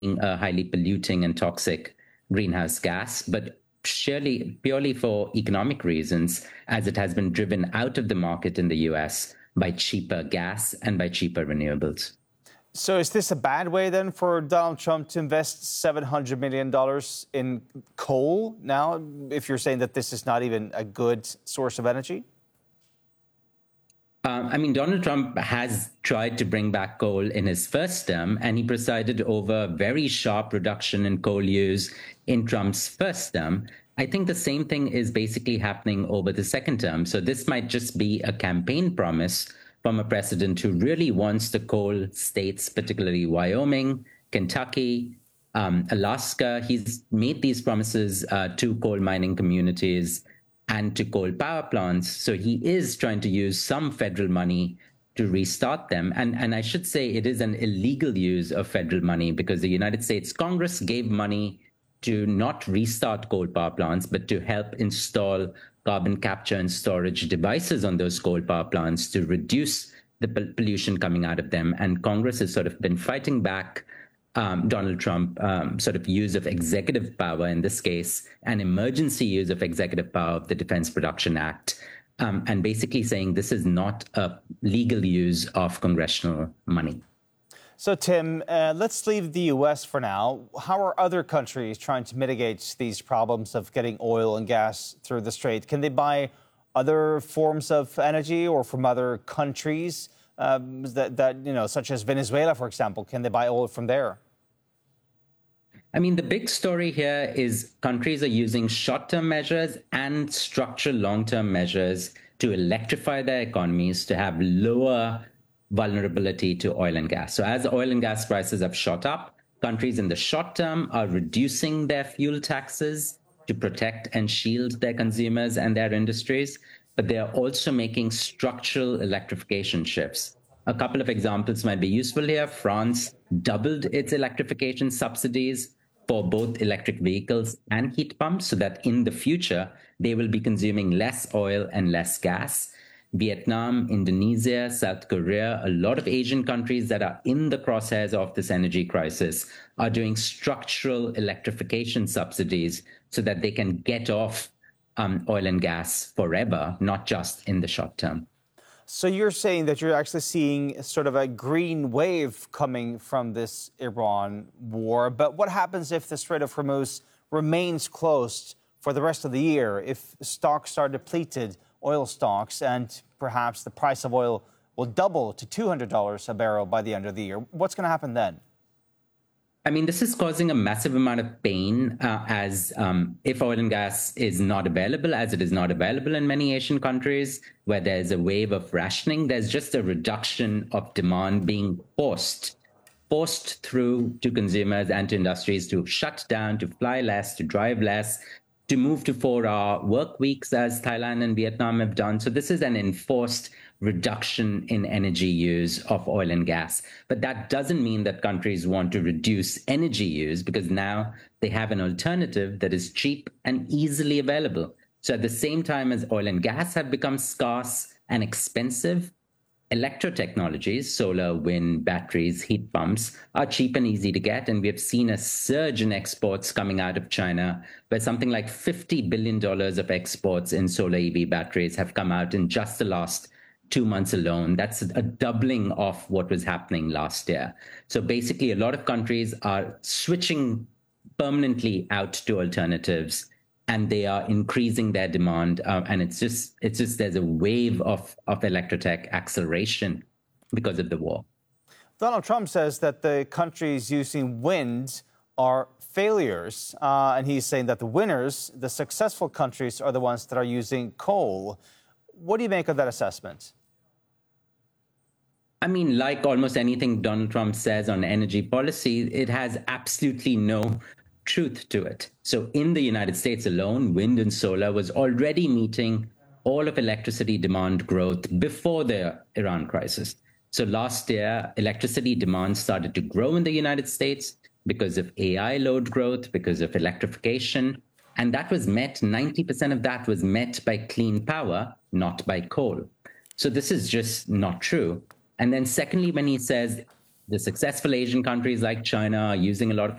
a highly polluting and toxic greenhouse gas, but surely purely for economic reasons, as it has been driven out of the market in the US by cheaper gas and by cheaper renewables. So is this a bad way then for Donald Trump to invest $700 million in coal now, if you're saying that this is not even a good source of energy? Donald Trump has tried to bring back coal in his first term, and he presided over a very sharp reduction in coal use in Trump's first term. I think the same thing is basically happening over the second term. So this might just be a campaign promise from a president who really wants the coal states, particularly Wyoming, Kentucky, Alaska. He's made these promises to coal mining communities and to coal power plants. So he is trying to use some federal money to restart them. And I should say it is an illegal use of federal money because the United States Congress gave money to not restart coal power plants, but to help install carbon capture and storage devices on those coal power plants to reduce the pollution coming out of them. And Congress has sort of been fighting back Donald Trump sort of use of executive power, in this case, an emergency use of executive power of the Defense Production Act, and basically saying this is not a legal use of congressional money. So, Tim, let's leave the U.S. for now. How are other countries trying to mitigate these problems of getting oil and gas through the strait? Can they buy other forms of energy or from other countries such as Venezuela, for example? Can they buy oil from there? The big story here is countries are using short-term measures and structural long-term measures to electrify their economies to have lower vulnerability to oil and gas. So as oil and gas prices have shot up, countries in the short term are reducing their fuel taxes to protect and shield their consumers and their industries, but they are also making structural electrification shifts. A couple of examples might be useful here. France doubled its electrification subsidies for both electric vehicles and heat pumps so that in the future, they will be consuming less oil and less gas. Vietnam, Indonesia, South Korea, a lot of Asian countries that are in the crosshairs of this energy crisis are doing structural electrification subsidies so that they can get off oil and gas forever, not just in the short term. So you're saying that you're actually seeing sort of a green wave coming from this Iran war. But what happens if the Strait of Hormuz remains closed for the rest of the year, if stocks are depleted, oil stocks, and perhaps the price of oil will double to $200 a barrel by the end of the year? What's going to happen then? This is causing a massive amount of pain as if oil and gas is not available, as it is not available in many Asian countries where there's a wave of rationing. There's just a reduction of demand being forced through to consumers and to industries to shut down, to fly less, to drive less, to move to 4-hour work weeks as Thailand and Vietnam have done. So this is an enforced reduction in energy use of oil and gas. But that doesn't mean that countries want to reduce energy use because now they have an alternative that is cheap and easily available. So at the same time as oil and gas have become scarce and expensive, electro technologies, solar, wind, batteries, heat pumps, are cheap and easy to get. And we have seen a surge in exports coming out of China, where something like $50 billion of exports in solar EV batteries have come out in just the last 2 months alone. That's a doubling of what was happening last year. So basically, a lot of countries are switching permanently out to alternatives, and they are increasing their demand. And it's just there's a wave of electrotech acceleration because of the war. Donald Trump says that the countries using wind are failures. And he's saying that the winners, the successful countries, are the ones that are using coal. What do you make of that assessment? Like almost anything Donald Trump says on energy policy, it has absolutely no truth to it. So in the United States alone, wind and solar was already meeting all of electricity demand growth before the Iran crisis. So last year, electricity demand started to grow in the United States because of AI load growth, because of electrification. And that was met, 90% of that was met by clean power, not by coal. So this is just not true. And then secondly, when he says the successful Asian countries like China are using a lot of